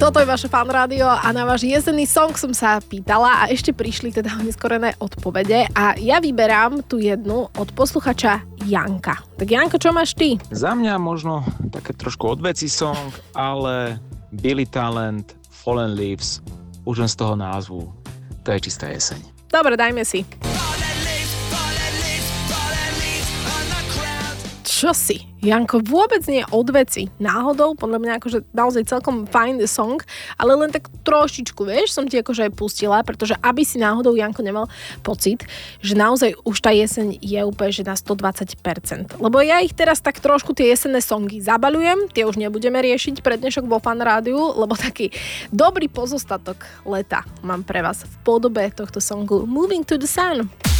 Toto je vaše Fan Rádio a na váš jesenný song som sa pýtala a ešte prišli teda neskorené odpovede a ja vyberám tú jednu od posluchača Janka. Tak Janko, čo máš ty? Za mňa možno také trošku odveci song, ale Billy Talent, Fallen Leaves, už len z toho názvu, to je čistá jeseň. Dobre, dajme si. Čo si? Janko, vôbec nie od veci. Náhodou, podľa mňa akože naozaj celkom fajn song, ale len tak trošičku, vieš, som ti akože aj pustila, pretože aby si náhodou, Janko, nemal pocit, že naozaj už tá jeseň je úplne že na 120%. Lebo ja ich teraz tak trošku tie jesenné songy zabaľujem, tie už nebudeme riešiť pre dnešok vo Fan Rádiu, lebo taký dobrý pozostatok leta mám pre vás v podobe tohto songu Moving to the Sun.